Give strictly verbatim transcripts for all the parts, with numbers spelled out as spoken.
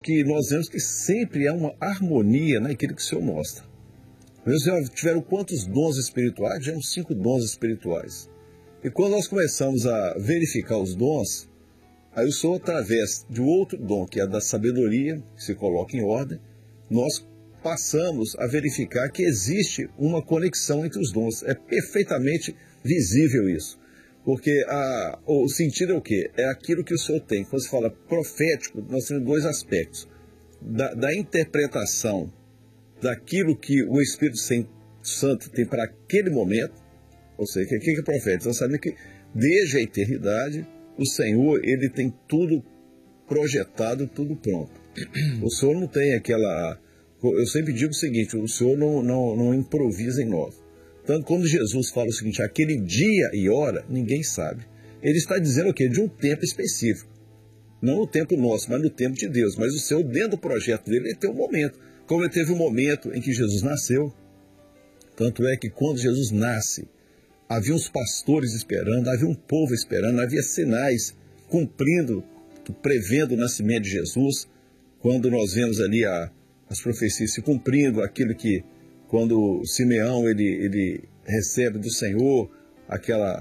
que nós vemos que sempre há uma harmonia naquilo que o Senhor mostra. Meus senhores, tiveram quantos dons espirituais? Já uns cinco dons espirituais. E quando nós começamos a verificar os dons, aí o Senhor, através de outro dom, que é da sabedoria, que se coloca em ordem, nós passamos a verificar que existe uma conexão entre os dons. É perfeitamente visível isso. Porque a, o sentido é o quê? É aquilo que o Senhor tem. Quando se fala profético, nós temos dois aspectos. Da, da interpretação daquilo que o Espírito Santo tem para aquele momento, ou seja, o que é profético? Nós sabemos que desde a eternidade, o Senhor, ele tem tudo projetado, tudo pronto. O Senhor não tem aquela... Eu sempre digo o seguinte, o Senhor não, não, não improvisa em nós. Tanto quando Jesus fala o seguinte, aquele dia e hora, ninguém sabe. Ele está dizendo o quê? De um tempo específico. Não no tempo nosso, mas no tempo de Deus. Mas o Senhor, dentro do projeto dele, ele tem um momento. Como ele teve um momento em que Jesus nasceu. Tanto é que quando Jesus nasce, havia uns pastores esperando, havia um povo esperando, havia sinais cumprindo, prevendo o nascimento de Jesus. Quando nós vemos ali a, as profecias se cumprindo, aquilo que, quando Simeão ele, ele recebe do Senhor, aquela,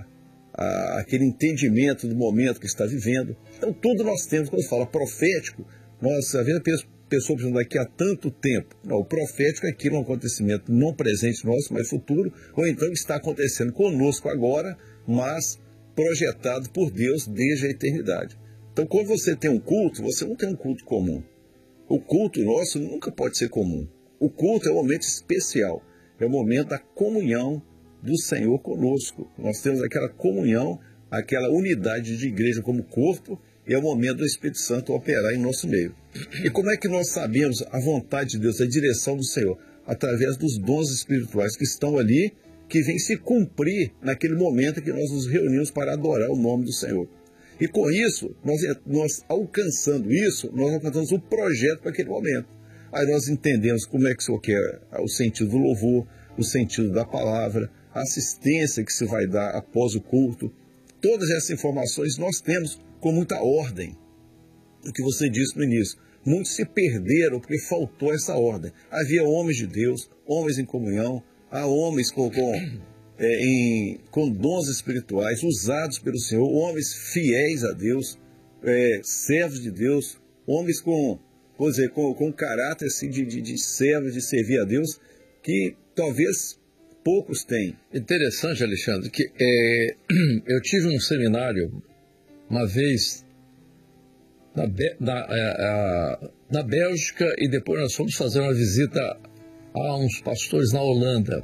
a, aquele entendimento do momento que está vivendo. Então, tudo nós temos, quando fala profético, nós havemos pessoas pensando daqui a tanto tempo. Não, o profético é aquilo, um acontecimento não presente nosso, mas futuro, ou então está acontecendo conosco agora, mas projetado por Deus desde a eternidade. Então, quando você tem um culto, você não tem um culto comum. O culto nosso nunca pode ser comum. O culto é um momento especial, é o momento da comunhão do Senhor conosco. Nós temos aquela comunhão, aquela unidade de igreja como corpo, e é o momento do Espírito Santo operar em nosso meio. E como é que nós sabemos a vontade de Deus, a direção do Senhor? Através dos dons espirituais que estão ali, que vêm se cumprir naquele momento que nós nos reunimos para adorar o nome do Senhor. E com isso, nós, nós alcançando isso, nós alcançamos um projeto para aquele momento. Aí nós entendemos como é que o Senhor quer o sentido do louvor, o sentido da palavra, a assistência que se vai dar após o culto. Todas essas informações nós temos com muita ordem. O que você disse no início. Muitos se perderam porque faltou essa ordem. Havia homens de Deus, homens em comunhão, há homens com, com, é, em, com dons espirituais usados pelo Senhor, homens fiéis a Deus, é, servos de Deus, homens com, vou dizer, com, com caráter assim, de, de, de servos, de servir a Deus, que talvez poucos têm. Interessante, Alexandre, que é, eu tive um seminário uma vez na, na, a, na Bélgica e depois nós fomos fazer uma visita a uns pastores na Holanda.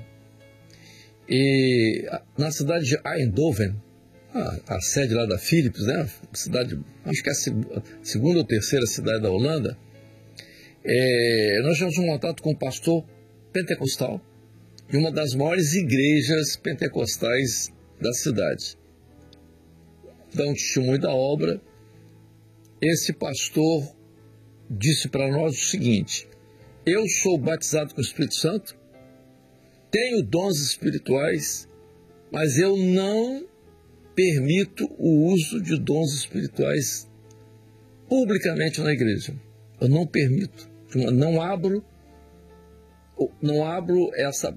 E na cidade de Eindhoven, a, a sede lá da Philips, né? Cidade, acho que é a segunda ou terceira cidade da Holanda, é, nós tivemos um contato com um pastor pentecostal de uma das maiores igrejas pentecostais da cidade. Dá um testemunho da obra. Esse pastor disse para nós o seguinte: eu sou batizado com o Espírito Santo, tenho dons espirituais, mas eu não permito o uso de dons espirituais publicamente na igreja. Eu não permito, não abro, não abro essa,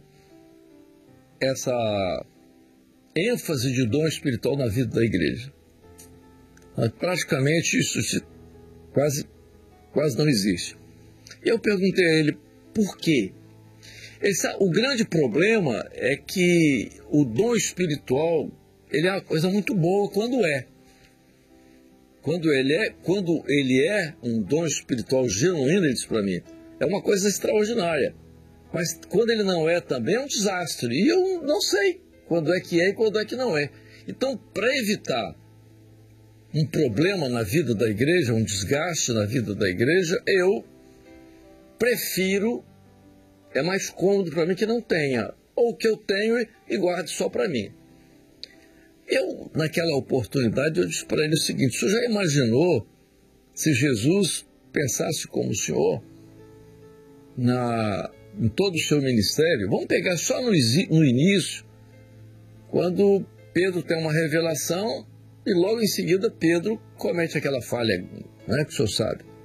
essa ênfase de dom espiritual na vida da igreja. Praticamente isso quase, quase não existe. Eu perguntei a ele por quê. Ele sabe, o grande problema é que o dom espiritual ele é uma coisa muito boa quando é. Quando ele é, quando ele é um dom espiritual genuíno, ele disse para mim, é uma coisa extraordinária. Mas quando ele não é também é um desastre. E eu não sei quando é que é e quando é que não é. Então, para evitar um problema na vida da igreja, um desgaste na vida da igreja, eu prefiro, é mais cômodo para mim que não tenha, ou que eu tenho e guarde só para mim. Eu, naquela oportunidade, eu disse para ele o seguinte: o senhor já imaginou se Jesus pensasse como o senhor na, em todo o seu ministério? Vamos pegar só no, no início, quando Pedro tem uma revelação e logo em seguida Pedro comete aquela falha, né, que o senhor sabe.